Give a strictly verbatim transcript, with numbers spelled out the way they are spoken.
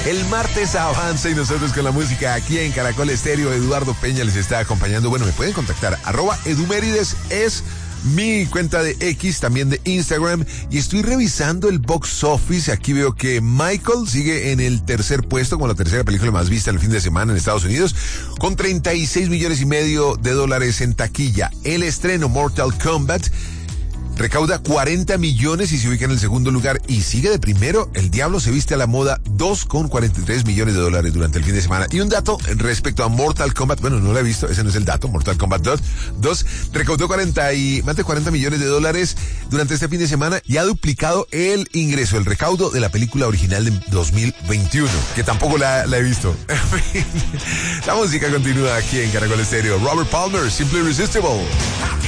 El martes avanza y nosotros con la música aquí en Caracol Estéreo. Eduardo Peña les está acompañando. Bueno, me pueden contactar. Arroba Edumérides es mi cuenta de X, también de Instagram, y estoy revisando el box office. Aquí veo que Michael sigue en el tercer puesto como la tercera película más vista en el fin de semana en Estados Unidos, con treinta y seis millones y medio de dólares en taquilla. El estreno Mortal Kombat recauda cuarenta millones y se ubica en el segundo lugar, y sigue de primero El Diablo se viste a la moda, dos con cuarenta y tres millones de dólares durante el fin de semana. Y un dato respecto a Mortal Kombat, bueno, no lo he visto, ese no es el dato. Mortal Kombat dos recaudó cuarenta y más de cuarenta millones de dólares durante este fin de semana y ha duplicado el ingreso, el recaudo de la película original de dos mil veintiuno, que tampoco la, la he visto. La música continúa aquí en Caracol Estéreo. Robert Palmer, Simply Irresistible.